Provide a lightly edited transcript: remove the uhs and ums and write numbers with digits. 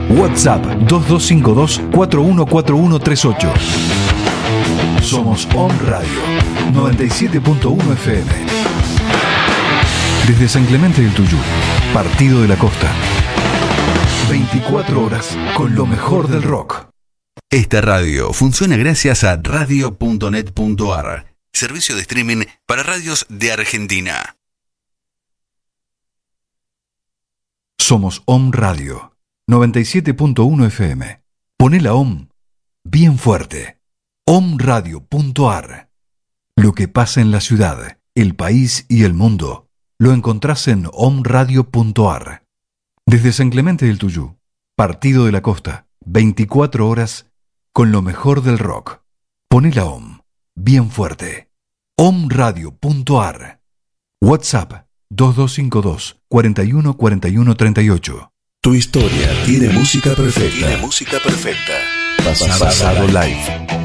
WhatsApp 2252-414138. Somos Om Radio 97.1 FM. Desde San Clemente del Tuyú, Partido de la Costa. 24 horas con lo mejor del rock. Esta radio funciona gracias a radio.net.ar, servicio de streaming para radios de Argentina. Somos Om Radio 97.1 FM. Poné la Om bien fuerte. omradio.ar. Lo que pasa en la ciudad, el país y el mundo lo encontrás en omradio.ar. Desde San Clemente del Tuyú, Partido de la Costa, 24 horas con lo mejor del rock. Poné la Om bien fuerte. omradio.ar. WhatsApp 2252-414138. Tu historia tiene música perfecta. Tiene música perfecta. Pasado Live.